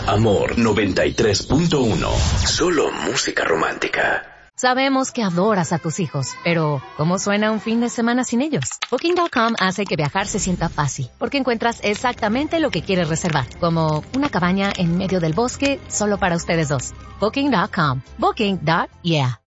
Amor 93.1. Solo música romántica. Sabemos que adoras a tus hijos, pero ¿cómo suena un fin de semana sin ellos? Booking.com hace que viajar se sienta fácil, porque encuentras exactamente lo que quieres reservar, como una cabaña en medio del bosque solo para ustedes dos. Booking.com. Booking.yeah.